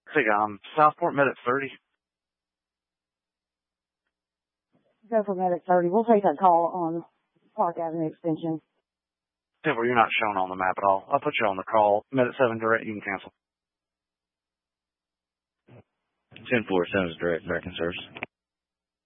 See, Southport met at 30. Go for med at 30. We'll take that call on Park Avenue extension. Temple, you're not shown on the map at all. I'll put you on the call. Med at 7 direct, you can cancel. 10-4, 7 is direct, American service.